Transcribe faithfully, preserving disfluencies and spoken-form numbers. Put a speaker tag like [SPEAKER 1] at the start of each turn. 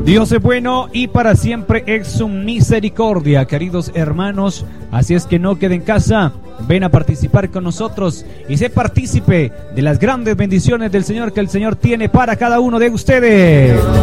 [SPEAKER 1] Dios es bueno y para siempre es su misericordia, queridos hermanos. Así es que no quede en casa, ven a participar con nosotros y sé partícipe de las grandes bendiciones del Señor que el Señor tiene para cada uno de ustedes.